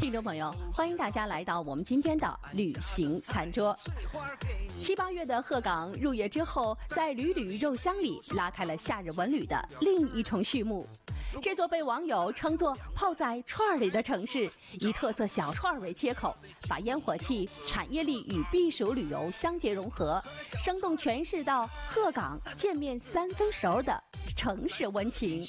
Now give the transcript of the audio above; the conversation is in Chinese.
听众朋友，欢迎大家来到我们今天的旅行餐桌。7、8月的鹤岗入夜之后，在缕缕肉香里拉开了夏日文旅的另一重序幕。这座被网友称作泡在串儿里的城市，以特色小串儿为切口，把烟火气、产业力与避暑旅游相结融合，生动诠释到鹤岗见面3分熟的城市温情。